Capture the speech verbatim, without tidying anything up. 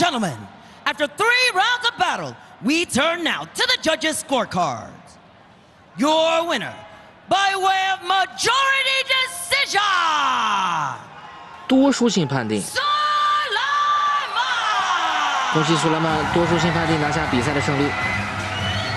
gentlemen, after three rounds of battle, we turn now to the judges' scorecards. Your winner, by way of majority decision. 多数性判定。 苏莱曼。 恭喜苏莱曼多数性判定拿下比赛的胜利。